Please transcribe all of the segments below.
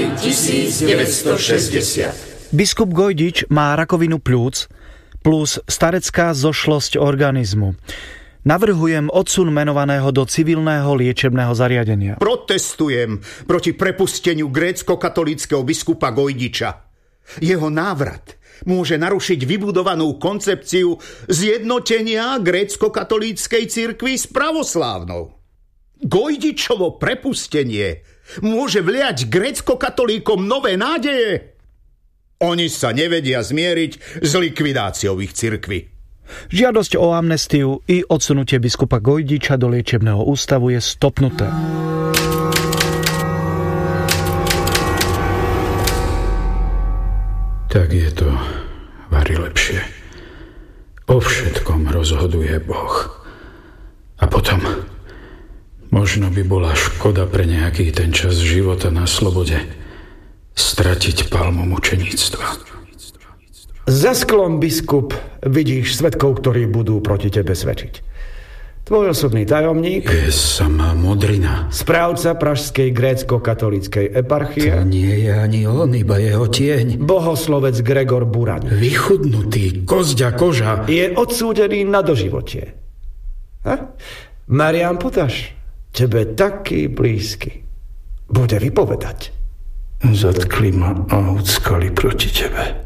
maj 1960. Biskup Gojdič má rakovinu pľúc plus starecká zošlosť organizmu. Navrhujem odsun menovaného do civilného liečebného zariadenia. Protestujem proti prepusteniu grécko-katolíckeho biskupa Gojdiča. Jeho návrat môže narušiť vybudovanú koncepciu zjednotenia grécko-katolíckej cirkvi s pravoslávnou. Gojdičovo prepustenie môže vliať grécko-katolíkom nové nádeje. Oni sa nevedia zmieriť s likvidáciou ich cirkvi. Žiadosť o amnestiu i odsunutie biskupa Gojdiča do liečebného ústavu je stopnuté. Tak je to vari lepšie. O všetkom rozhoduje Boh. A potom možno by bola škoda pre nejaký ten čas života na slobode stratiť palmu mučeníctva. Za sklom, biskup, vidíš svedkov, ktorí budú proti tebe svedčiť. Tvoj osobný tajomník, je sama modrina, správca pražskej grécko-katolíckej eparchie. To nie je ani on, iba jeho tieň. Bohoslovec Gregor Buraň, vychudnutý, kozďa koža, je odsúdený na doživotie. Marián Potaš, tebe taký blízky, bude vypovedať. Zatkli ma a uckali proti tebe,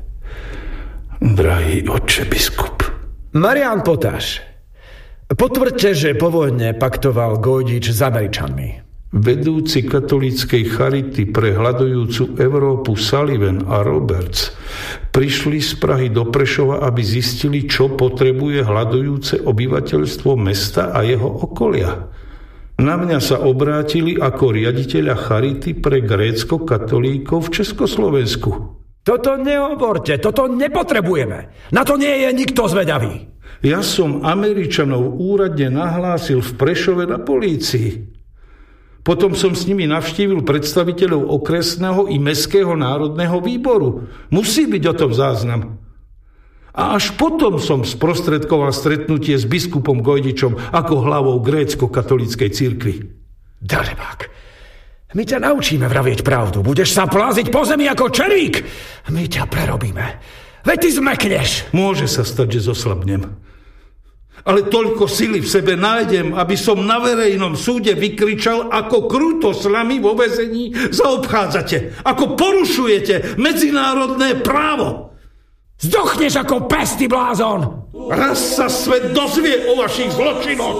drahý otče biskup. Marián Potaš, potvrďte, že po vojne paktoval Gojdič s Američanmi. Vedúci katolíckej charity pre hľadujúcu Európu Sullivan a Roberts prišli z Prahy do Prešova, aby zistili, čo potrebuje hľadujúce obyvateľstvo mesta a jeho okolia. Na mňa sa obrátili ako riaditeľa charity pre grécko-katolíkov v Československu. Toto nehovorte, toto nepotrebujeme. Na to nie je nikto zvedavý. Ja som Američanov úradne nahlásil v Prešove na polícii. Potom som s nimi navštívil predstaviteľov okresného i mestského národného výboru. Musí byť o tom záznam. A až potom som sprostredkoval stretnutie s biskupom Gojdičom ako hlavou grécko-katolíckej cirkvi. Darebák, my ťa naučíme vravieť pravdu. Budeš sa pláziť po zemi ako čerík. My ťa prerobíme. Veď ty zmekneš. Môže sa stať, že zoslabnem. Ale toľko sily v sebe nájdem, aby som na verejnom súde vykričal, ako kruto s nami vo väzení zaobchádzate. Ako porušujete medzinárodné právo. Zdochneš ako pes, ty blázon! Raz sa svet dozvie o vašich zločinoch.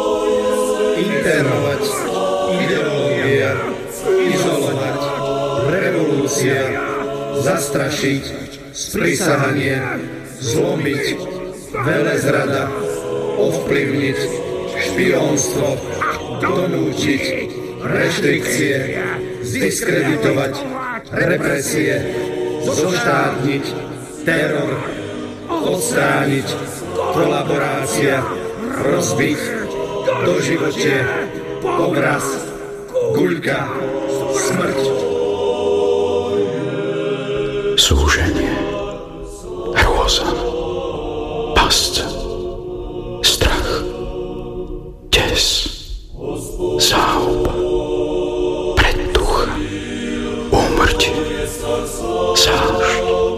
Internovať, ideológia, izolovať, revolúcia, zastrašiť, sprisahanie, zlomiť, velezrada, ovplyvniť, špionstvo, donútiť, reštrikcie, zdiskreditovať, represie, zoštátniť, teror, odstrániť, kolaborácia, rozbiť, doživotie, obraz, guľka, smrť. Súženie, hrôza, pasca, strach, des, záhuba, predducha, úmrtie, zášť,